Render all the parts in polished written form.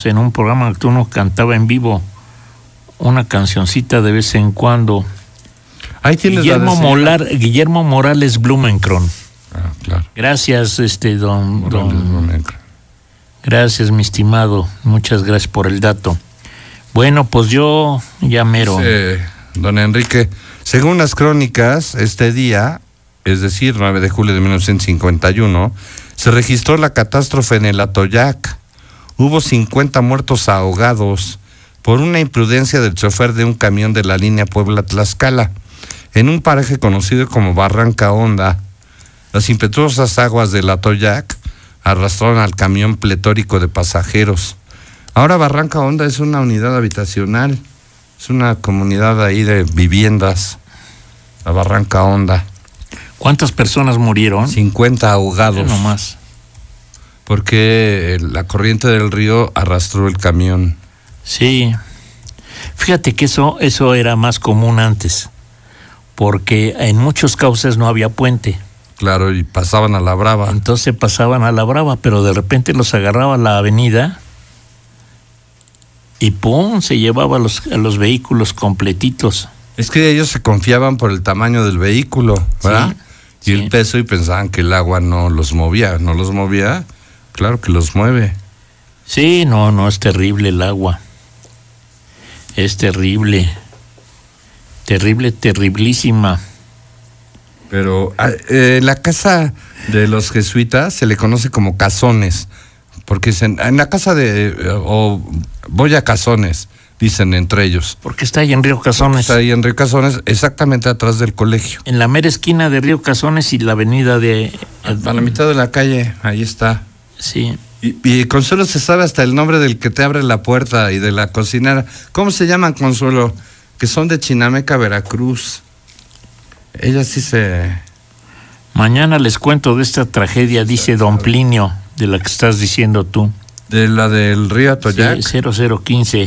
en un programa que uno cantaba en vivo una cancioncita de vez en cuando. Ahí tienes Guillermo Morales Blumenkron. Ah, claro. Gracias, don. Gracias, mi estimado. Muchas gracias por el dato. Bueno, pues yo ya mero. Don Enrique, según las crónicas, este día, es decir, 9 de julio de 1951, se registró la catástrofe en el Atoyac. Hubo 50 muertos ahogados por una imprudencia del chofer de un camión de la línea Puebla-Tlaxcala, en un paraje conocido como Barranca Honda. Las impetuosas aguas del Atoyac arrastraron al camión pletórico de pasajeros. Ahora Barranca Honda es una unidad habitacional, es una comunidad ahí de viviendas, la Barranca Honda. ¿Cuántas personas murieron? 50 ahogados. No más. Porque la corriente del río arrastró el camión. Sí. Fíjate que eso era más común antes, porque en muchos cauces no había puente. Claro, y pasaban a la brava. Entonces pasaban a la brava, pero de repente los agarraba la avenida y ¡pum! Se llevaba a los vehículos completitos. Es que ellos se confiaban por el tamaño del vehículo, ¿verdad? Sí, y el peso, y pensaban que el agua no los movía. ¿No los movía? Claro que los mueve. Sí, no, es terrible el agua. Es terrible. Terrible, terriblísima. Pero la casa de los jesuitas se le conoce como cazones, porque en la casa o voy a Cazones, dicen entre ellos. Porque está ahí en Río Cazones. Está ahí en Río Cazones, exactamente atrás del colegio. En la mera esquina de Río Cazones y la avenida de... A la mitad de la calle, ahí está. Sí. Y Consuelo se sabe hasta el nombre del que te abre la puerta y de la cocinera. ¿Cómo se llaman, Consuelo? Que son de Chinameca, Veracruz. Ella sí se... Mañana les cuento de esta tragedia, dice don Plinio, de la que estás diciendo tú. ¿De la del río Atoyac? Sí, 0015.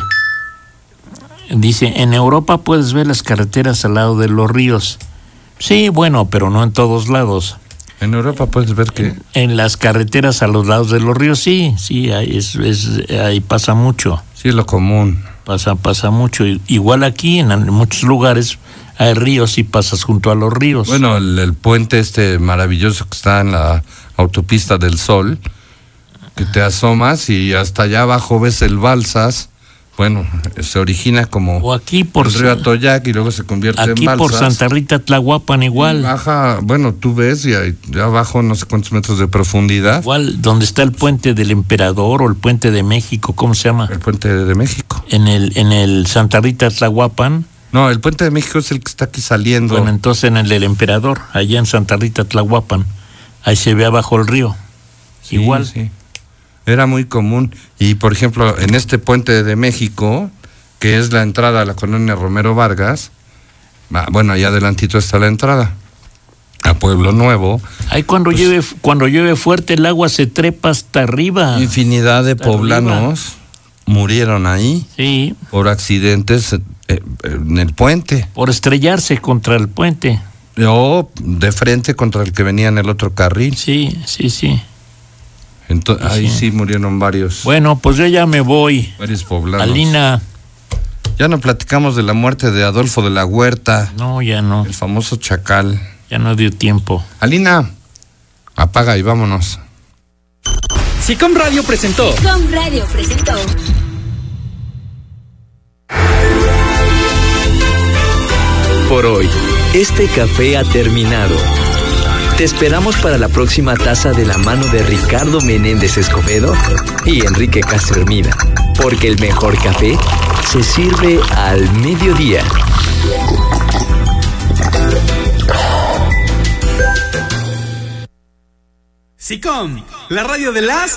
Dice, en Europa puedes ver las carreteras al lado de los ríos. Sí, bueno, pero no en todos lados. En Europa puedes ver que... En las carreteras a los lados de los ríos, sí, ahí pasa mucho. Sí, es lo común. Pasa mucho. Igual aquí, en muchos lugares hay ríos y pasas junto a los ríos. Bueno, el puente maravilloso que está en la autopista del Sol, que te asomas y hasta allá abajo ves el Balsas. Bueno, se origina como o aquí por el río Atoyac y luego se convierte en Balsas. Aquí por Santa Rita, Tlahuapan igual. Baja, bueno, tú ves y ahí abajo no sé cuántos metros de profundidad. Igual, donde está el puente del Emperador o el puente de México, ¿cómo se llama? El puente de México. En el Santa Rita, Tlahuapan. No, el puente de México es el que está aquí saliendo. Bueno, entonces en el del Emperador, allá en Santa Rita, Tlahuapan, ahí se ve abajo el río. Sí, igual. Sí. Era muy común. Y, por ejemplo, en este puente de México, que es la entrada a la colonia Romero Vargas, bueno, allá adelantito está la entrada a Pueblo Nuevo. Ahí cuando llueve fuerte el agua se trepa hasta arriba. Infinidad de poblanos murieron ahí. Sí. Por accidentes en el puente. Por estrellarse contra el puente. O de frente contra el que venía en el otro carril. Sí. Entonces, ahí sí murieron varios. Bueno, pues yo ya me voy. Varios poblanos. Alina. Ya no platicamos de la muerte de Adolfo de la Huerta. No, ya no. El famoso chacal. Ya no dio tiempo. Alina, apaga y vámonos. SICOM Radio presentó. Por hoy, este café ha terminado. Te esperamos para la próxima taza de la mano de Ricardo Menéndez Escobedo y Enrique Castro Hermida, porque el mejor café se sirve al mediodía. SICOM, la radio de las